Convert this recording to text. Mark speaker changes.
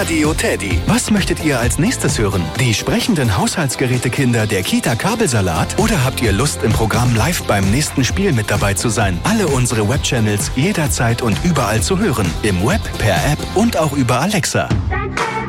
Speaker 1: Radio Teddy. Was möchtet ihr als nächstes hören? Die sprechenden Haushaltsgerätekinder der Kita Kabelsalat? Oder habt ihr Lust, im Programm live beim nächsten Spiel mit dabei zu sein? Alle unsere Webchannels jederzeit und überall zu hören. Im Web, per App und auch über Alexa.